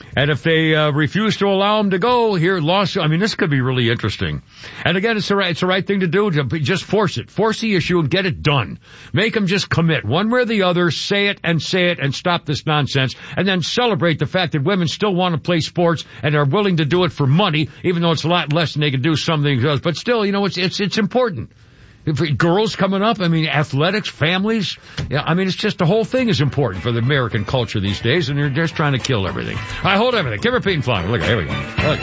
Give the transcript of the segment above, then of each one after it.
And if they refuse to allow them to go, here, lawsuit. I mean, this could be really interesting. And again, it's the right thing to do. Just force it. Force the issue and get it done. Make them just commit one way or the other. Say it and stop this nonsense. And then celebrate the fact that women still want to play sports and are willing to do it for money, even though it's a lot less than they can do something else. But still, it's important. Girls coming up, I mean, athletics, families. Yeah, I mean, it's just the whole thing is important for the American culture these days, and they're just trying to kill everything. I hold everything. Give her Pete and flying. Look, here we go. Look.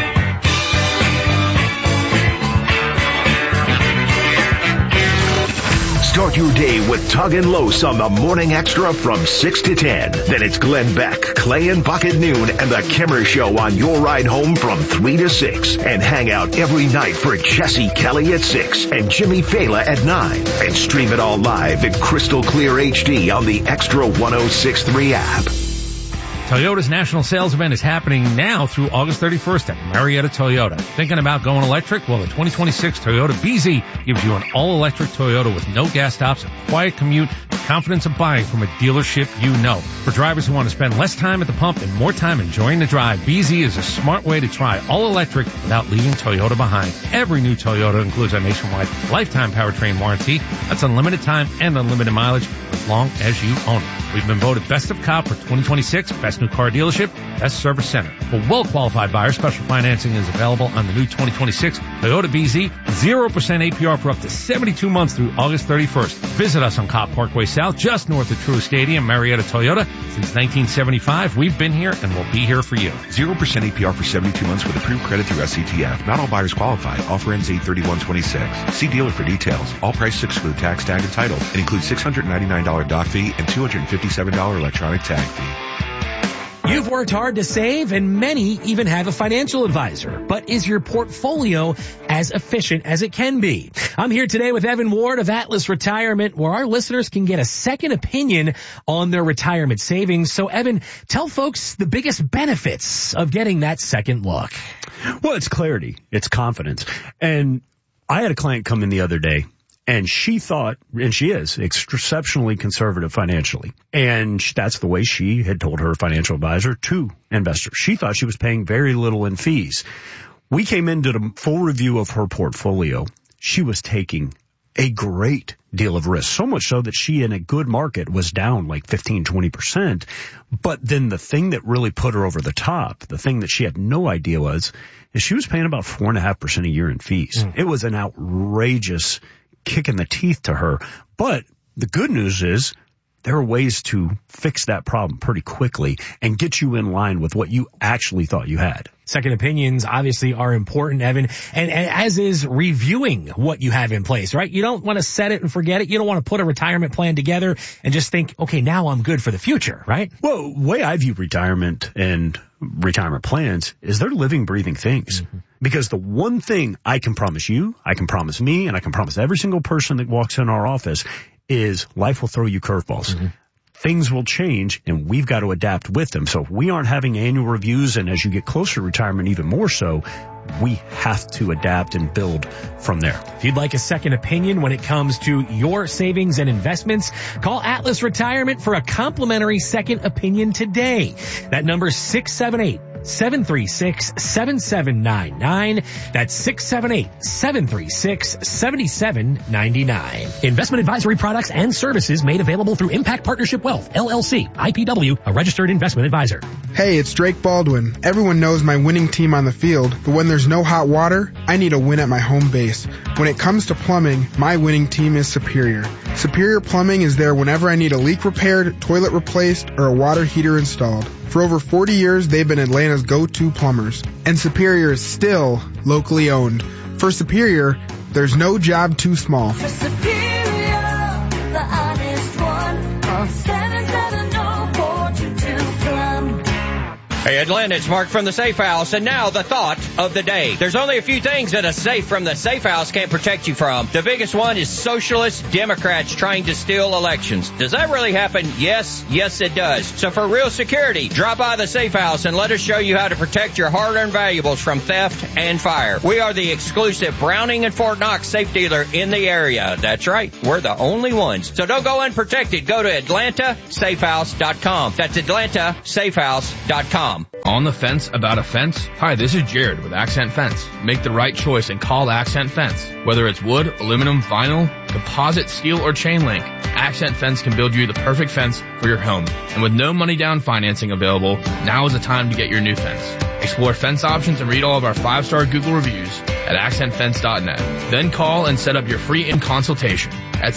Start your day with Tug and Los on the Morning Extra from 6 to 10. Then it's Glenn Beck, Clay and Buck at noon, and the Kimmer Show on your ride home from 3 to 6. And hang out every night for Jesse Kelly at 6 and Jimmy Fela at 9. And stream it all live in crystal clear HD on the Extra 106.3 app. Toyota's national sales event is happening now through August 31st at Marietta Toyota. Thinking about going electric? Well, the 2026 Toyota BZ gives you an all-electric Toyota with no gas stops, a quiet commute, and confidence of buying from a dealership you know. For drivers who want to spend less time at the pump and more time enjoying the drive, BZ is a smart way to try all-electric without leaving Toyota behind. Every new Toyota includes a nationwide lifetime powertrain warranty. That's unlimited time and unlimited mileage as long as you own it. We've been voted Best of Cop for 2026, Best New Car Dealership, Best Service Center. For well-qualified buyers, special financing is available on the new 2026 Toyota BZ. 0% APR for up to 72 months through August 31st. Visit us on Cobb Parkway South, just north of Truist Stadium, Marietta Toyota. Since 1975, we've been here and we'll be here for you. 0% APR for 72 months with approved credit through SCTF. Not all buyers qualify. Offer ends 8/31/26. See dealer for details. All prices exclude tax, tag, and title and include $699 doc fee and $257 electronic tag fee. You've worked hard to save, and many even have a financial advisor. But is your portfolio as efficient as it can be? I'm here today with Evan Ward of Atlas Retirement, where our listeners can get a second opinion on their retirement savings. So, Evan, tell folks the biggest benefits of getting that second look. Well, it's clarity. It's confidence. And I had a client come in the other day, and she thought, and she is, exceptionally conservative financially. And that's the way she had told her financial advisor to investors. She thought she was paying very little in fees. We came into the full review of her portfolio. She was taking a great deal of risk, so much so that she, in a good market, was down like 15-20%. But then the thing that really put her over the top, the thing that she had no idea is she was paying about 4.5% a year in fees. It was an outrageous kick in the teeth to her. But the good news is there are ways to fix that problem pretty quickly and get you in line with what you actually thought you had. Second opinions obviously are important, Evan, and as is reviewing what you have in place, right? You don't want to set it and forget it. You don't want to put a retirement plan together and just think, okay, now I'm good for the future, right? Well, the way I view retirement and retirement plans is they're living, breathing things. Because the one thing I can promise you, I can promise me, and I can promise every single person that walks in our office is life will throw you curveballs. Things will change, and we've got to adapt with them. So if we aren't having annual reviews, and as you get closer to retirement even more so, we have to adapt and build from there. If you'd like a second opinion when it comes to your savings and investments, call Atlas Retirement for a complimentary second opinion today. That number is 678-736-7799. That's 678-736-7799. Investment advisory products and services made available through Impact Partnership Wealth, LLC, IPW, a registered investment advisor. Hey, it's Drake Baldwin. Everyone knows my winning team on the field, but when there's no hot water, I need a win at my home base. When it comes to plumbing, my winning team is Superior. Superior Plumbing is there whenever I need a leak repaired, toilet replaced, or a water heater installed. For over 40 years, they've been Atlanta's go-to plumbers. And Superior is still locally owned. For Superior, there's no job too small. For Superior, the honest one, call 770-422-PLUM. Hey Atlanta, it's Mark from the Safe House, and now the thought of the day. There's only a few things that a safe from the Safe House can't protect you from. The biggest one is socialist Democrats trying to steal elections. Does that really happen? Yes, it does. So for real security, drop by the Safe House and let us show you how to protect your hard-earned valuables from theft and fire. We are the exclusive Browning and Fort Knox safe dealer in the area. That's right, we're the only ones. So don't go unprotected. Go to AtlantaSafehouse.com. That's AtlantaSafehouse.com. AccentFence.com. On the fence about a fence? Hi, this is Jared with Accent Fence. Make the right choice and call Accent Fence. Whether it's wood, aluminum, vinyl, composite, steel, or chain link, Accent Fence can build you the perfect fence for your home. And with no money down financing available, now is the time to get your new fence. Explore fence options and read all of our 5-star Google reviews at accentfence.net. Then call and set up your free in-consultation at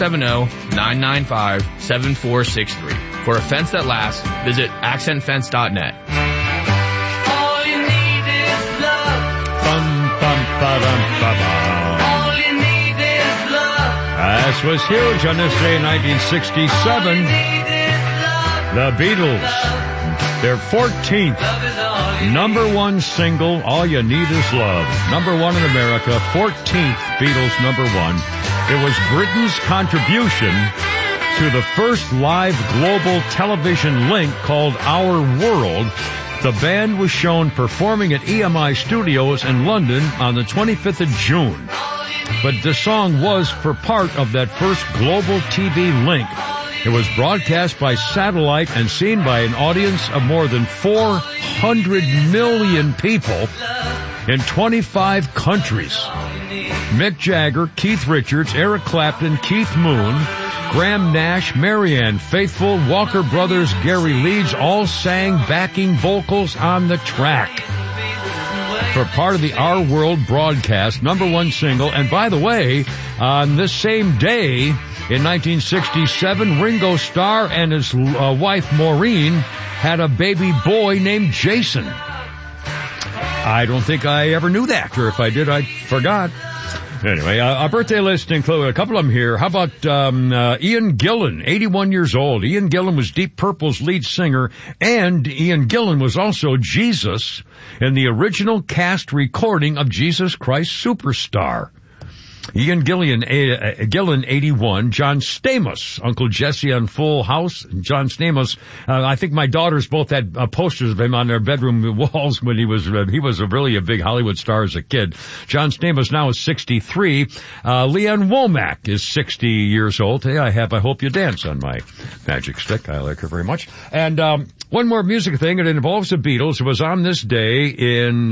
770-995-7463. For a fence that lasts, visit accentfence.net. All you need is love. All you need is love. This was huge on this day in 1967. The Beatles, their 14th number one single, All You Need Is Love. Number one in America, 14th Beatles number one. It was Britain's contribution to the first live global television link called Our World. The band was shown performing at EMI Studios in London on the 25th of June. But the song was for part of that first global TV link. It was broadcast by satellite and seen by an audience of more than 400 million people in 25 countries. Mick Jagger, Keith Richards, Eric Clapton, Keith Moon, Graham Nash, Marianne Faithfull, Walker Brothers, Gary Leeds all sang backing vocals on the track for part of the Our World broadcast, number one single. And by the way, on this same day in 1967, Ringo Starr and his wife Maureen had a baby boy named Jason. I don't think I ever knew that, or if I did, I forgot. Anyway, our birthday list includes a couple of them here. How about Ian Gillan, 81 years old. Ian Gillan was Deep Purple's lead singer, and Ian Gillan was also Jesus in the original cast recording of Jesus Christ Superstar. Ian Gillan, 81. John Stamos, Uncle Jesse on Full House. John Stamos, I think my daughters both had posters of him on their bedroom walls when he was really a big Hollywood star as a kid. John Stamos now is 63. Leanne Womack is 60 years old. Hey, I Hope You Dance on my magic stick. I like her very much. And, one more music thing, it involves the Beatles. It was on this day in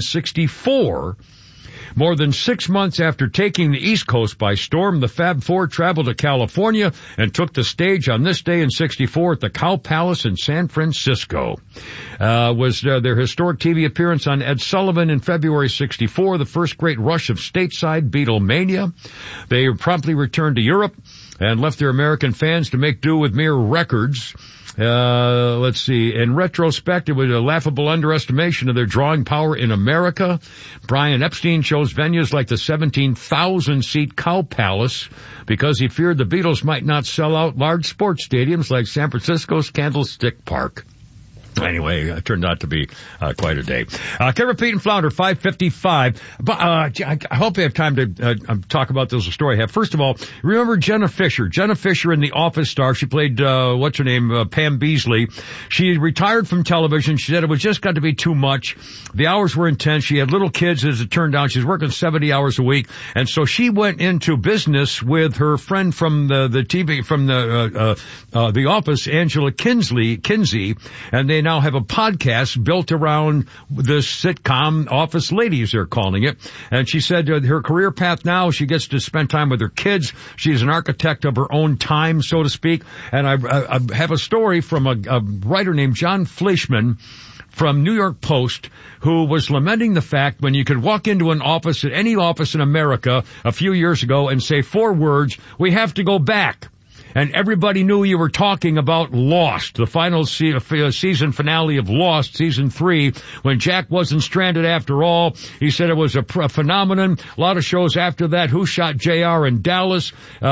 1964. More than 6 months after taking the East Coast by storm, the Fab Four traveled to California and took the stage on this day in 64 at the Cow Palace in San Francisco. Was their historic TV appearance on Ed Sullivan in February 64, the first great rush of stateside Beatlemania. They promptly returned to Europe and left their American fans to make do with mere records. Let's see. In retrospect, it was a laughable underestimation of their drawing power in America. Brian Epstein chose venues like the 17,000-seat Cow Palace because he feared the Beatles might not sell out large sports stadiums like San Francisco's Candlestick Park. Anyway, it turned out to be quite a day. Kevin Pete and Flounder, 5:55. But I hope I have time to talk about this story I have. First of all, remember Jenna Fisher? Jenna Fisher in The Office star. She played what's her name? Pam Beasley. She retired from television. She said it was just got to be too much. The hours were intense. She had little kids, as it turned out. She's working 70 hours a week, and so she went into business with her friend from the TV from The Office, Angela Kinsey, and they now have a podcast built around the sitcom Office Ladies, they're calling it. And she said her career path now, she gets to spend time with her kids. She's an architect of her own time, so to speak. And I have a story from a writer named John Fleischman from New York Post, who was lamenting the fact when you could walk into an office, at any office in America a few years ago, and say 4 words, "We have to go back." And everybody knew you were talking about Lost, the final season finale of Lost, season 3, when Jack wasn't stranded after all. He said it was a phenomenon. A lot of shows after that, Who Shot JR in Dallas,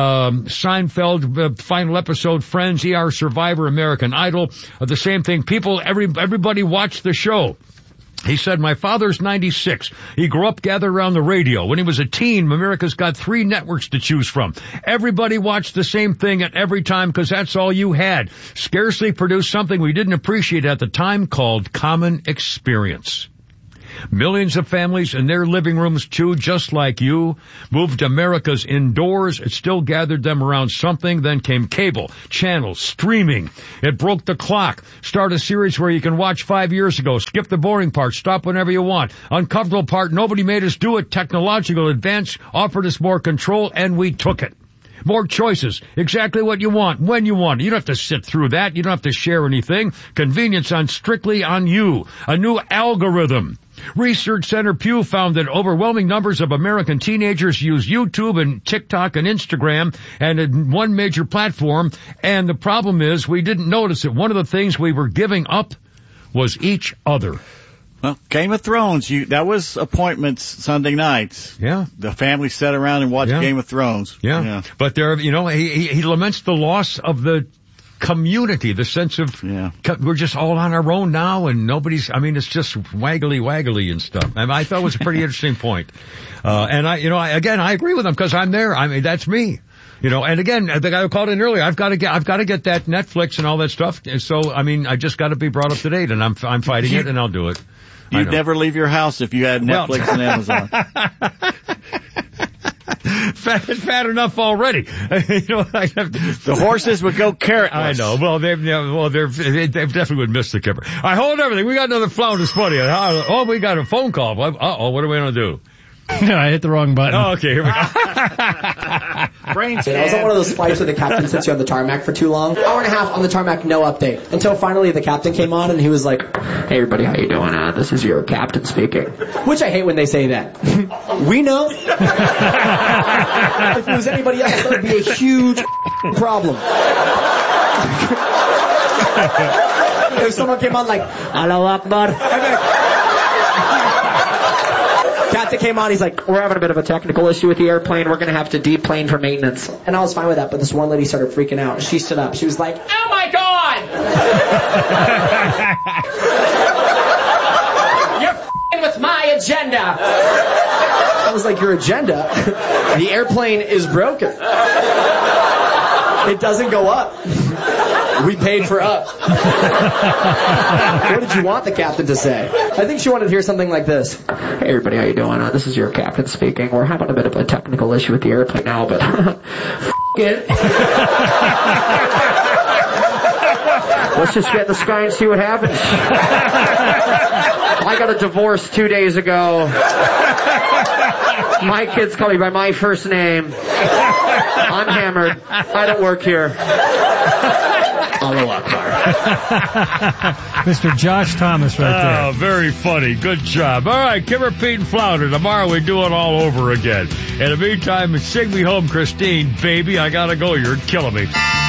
Seinfeld, final episode, Friends, ER Survivor, American Idol, the same thing. Everybody watched the show. He said, my father's 96. He grew up gathered around the radio. When he was a teen, America's got 3 networks to choose from. Everybody watched the same thing at every time because that's all you had. Scarcely produced something we didn't appreciate at the time called common experience. Millions of families in their living rooms too, just like you, moved America's indoors. It still gathered them around something. Then came cable, channels, streaming. It broke the clock. Start a series where you can watch 5 years ago. Skip the boring part. Stop whenever you want. Uncomfortable part. Nobody made us do it. Technological advance offered us more control, and we took it. More choices. Exactly what you want, when you want. You don't have to sit through that. You don't have to share anything. Convenience on strictly on you. A new algorithm. Research Center Pew found that overwhelming numbers of American teenagers use YouTube and TikTok and Instagram and one major platform. And the problem is we didn't notice it. One of the things we were giving up was each other. Well, Game of Thrones, that was appointments Sunday nights. Yeah. The family sat around and watched Game of Thrones. Yeah. But there, he laments the loss of the community, the sense of, we're just all on our own now and it's just waggly and stuff. And I thought it was a pretty interesting point. And I agree with him because I'm there. I mean, that's me. And again, the guy who called in earlier, I've got to get that Netflix and all that stuff. And so, I just got to be brought up to date, and I'm fighting it, and I'll do it. You'd never leave your house if you had Netflix and Amazon. Fat enough already. The horses would go carrotless. I know. Well, they definitely would miss the kipper. I hold everything. We got another Flounders Funny. Oh, we got a phone call. Uh-oh, what are we going to do? No, I hit the wrong button. Oh, okay, here we go. I was on one of those flights where the captain sits you on the tarmac for too long. Hour and a half on the tarmac, no update. Until finally the captain came on and he was like, "Hey everybody, how you doing? This is your captain speaking." Which I hate when they say that. We know. If it was anybody else, that would be a huge problem. If someone came on like, "Allahu Akbar." Captain came on, he's like, "We're having a bit of a technical issue with the airplane. We're going to have to deplane for maintenance." And I was fine with that, but this one lady started freaking out. She stood up. She was like, "Oh my God! You're f***ing with my agenda." I was like, "Your agenda? The airplane is broken. It doesn't go up. We paid for up." What did you want the captain to say? I think she wanted to hear something like this. "Hey everybody, how you doing? This is your captain speaking. We're having a bit of a technical issue with the airplane now, but f*** it. Let's just get in the sky and see what happens. I got a divorce 2 days ago. My kids call me by my first name. I'm hammered. I don't work here. Allahu Akbar." Mr. Josh Thomas right there. Oh, very funny. Good job. All right, Kimmer, Pete, and Flounder. Tomorrow we do it all over again. In the meantime, sing me home, Christine. Baby, I gotta go. You're killing me.